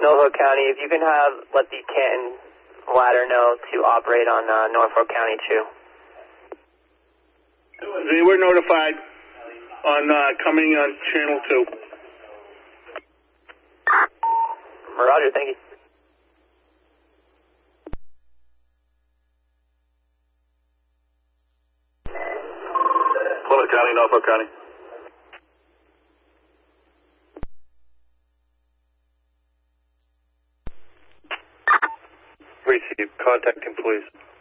Norfolk County, if you can let the Canton ladder know to operate on Norfolk County too. They were notified on coming on channel 2. Roger, thank you. Plymouth County, Norfolk County. Receive. Contact him, please.